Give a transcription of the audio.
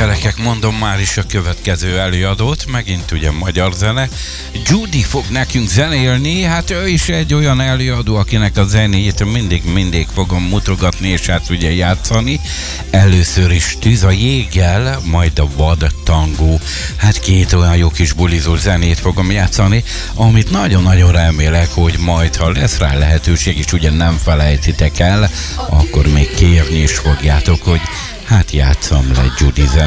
gyerekek, mondom már is a következő előadót, megint ugye magyar zene. Judy fog nekünk zenélni, hát ő is egy olyan előadó, akinek a zenéjét mindig fogom mutogatni, és hát ugye játszani. Először is Tűz a jéggel, majd a Vad tangó. Hát két olyan jó kis bulizó zenét fogom játszani, amit nagyon-nagyon remélek, hogy majd, ha lesz rá lehetőség, és ugye nem felejtitek el, akkor még kérni is fogjátok, hogy hát játszom le Judy zenét.